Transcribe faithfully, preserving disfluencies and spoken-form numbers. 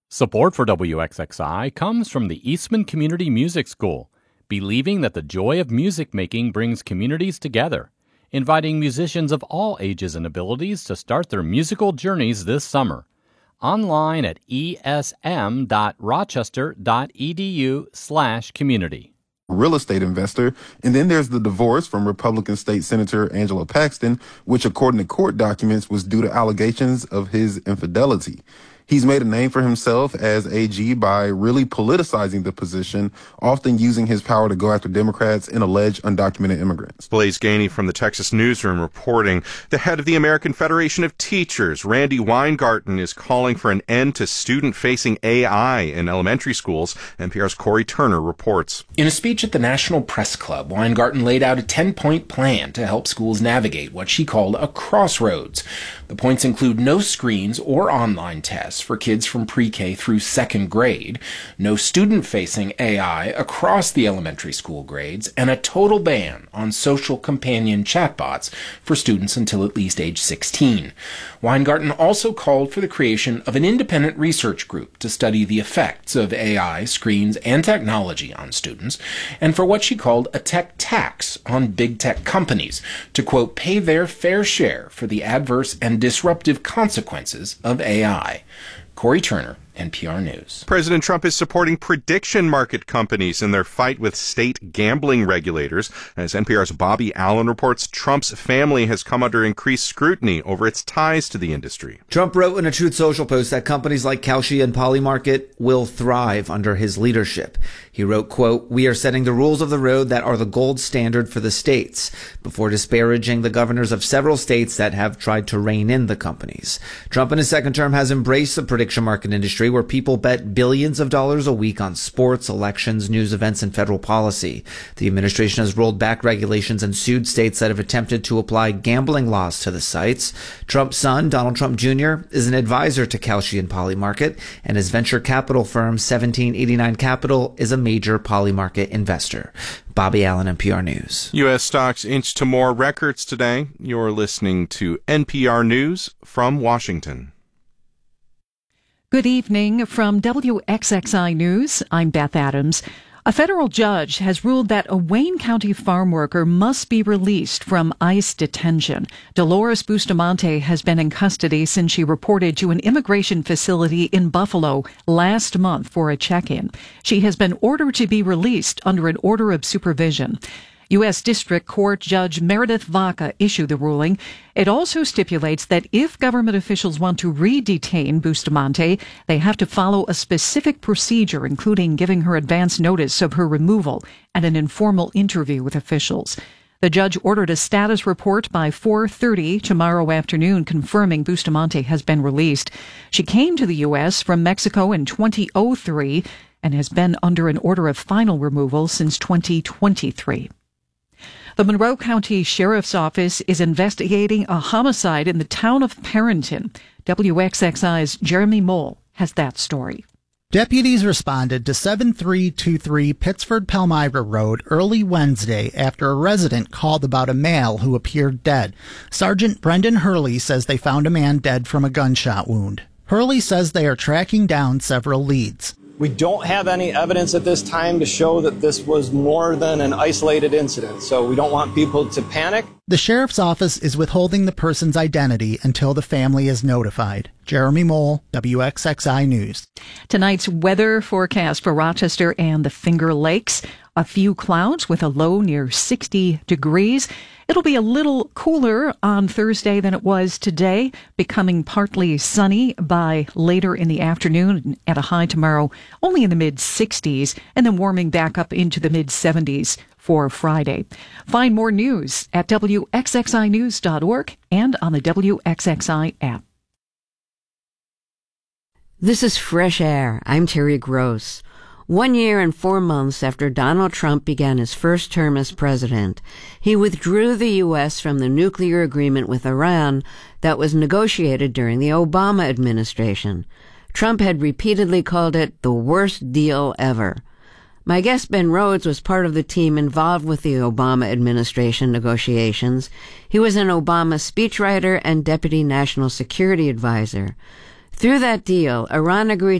Support for W X X I comes from the Eastman Community Music School, believing that the joy of music making brings communities together, inviting musicians of all ages and abilities to start their musical journeys this summer. Online at esm.rochester.edu slash community. Real estate investor, and then there's the divorce from Republican State Senator Angela Paxton, which according to court documents was due to allegations of his infidelity. He's made a name for himself as A G by really politicizing the position, often using his power to go after Democrats and alleged undocumented immigrants. Blaise Gainey from the Texas Newsroom reporting. The head of the American Federation of Teachers, Randi Weingarten, is calling for an end to student-facing A I in elementary schools. N P R's Corey Turner reports. In a speech at the National Press Club, Weingarten laid out a ten-point plan to help schools navigate what she called a crossroads. The points include no screens or online tests for kids from pre-K through second grade, no student-facing A I across the elementary school grades, and a total ban on social companion chatbots for students until at least age sixteen. Weingarten also called for the creation of an independent research group to study the effects of A I, screens, and technology on students, and for what she called a tech tax on big tech companies to, quote, pay their fair share for the adverse and disruptive consequences of A I. Corey Turner, N P R News. President Trump is supporting prediction market companies in their fight with state gambling regulators. As N P R's Bobby Allen reports, Trump's family has come under increased scrutiny over its ties to the industry. Trump wrote in a Truth Social post that companies like Kalshi and Polymarket will thrive under his leadership. He wrote, quote, "We are setting the rules of the road that are the gold standard for the states," before disparaging the governors of several states that have tried to rein in the companies. Trump in his second term has embraced the prediction market industry where people bet billions of dollars a week on sports, elections, news events, and federal policy. The administration has rolled back regulations and sued states that have attempted to apply gambling laws to the sites. Trump's son, Donald Trump Junior, is an advisor to Kalshi and Polymarket, and his venture capital firm, seventeen eighty-nine Capital, is a major Polymarket investor. Bobby Allen, N P R News. U S stocks inch to more records today. You're listening to N P R News from Washington. Good evening from W X X I News. I'm Beth Adams. A federal judge has ruled that a Wayne County farm worker must be released from ICE detention. Dolores Bustamante has been in custody since she reported to an immigration facility in Buffalo last month for a check-in. She has been ordered to be released under an order of supervision. U S District Court Judge Meredith Vaca issued the ruling. It also stipulates that if government officials want to re-detain Bustamante, they have to follow a specific procedure, including giving her advance notice of her removal and an informal interview with officials. The judge ordered a status report by four thirty tomorrow afternoon confirming Bustamante has been released. She came to the U S from Mexico in twenty oh three and has been under an order of final removal since twenty twenty-three. The Monroe County Sheriff's Office is investigating a homicide in the town of Perrinton. W X X I's Jeremy Mole has that story. Deputies responded to seven three two three Pittsford Palmyra Road early Wednesday after a resident called about a male who appeared dead. Sergeant Brendan Hurley says they found a man dead from a gunshot wound. Hurley says they are tracking down several leads. We don't have any evidence at this time to show that this was more than an isolated incident, so we don't want people to panic. The sheriff's office is withholding the person's identity until the family is notified. Jeremy Mole, W X X I News. Tonight's weather forecast for Rochester and the Finger Lakes. A few clouds with a low near sixty degrees. It'll be a little cooler on Thursday than it was today, becoming partly sunny by later in the afternoon at a high tomorrow only in the mid sixties, and then warming back up into the mid seventies for Friday. Find more news at W X X I news dot org and on the W X X I app. This is Fresh Air. I'm Terry Gross. One year and four months after Donald Trump began his first term as president, he withdrew the U S from the nuclear agreement with Iran that was negotiated during the Obama administration. Trump had repeatedly called it the worst deal ever. My guest Ben Rhodes was part of the team involved with the Obama administration negotiations. He was an Obama speechwriter and deputy national security advisor. Through that deal, Iran agreed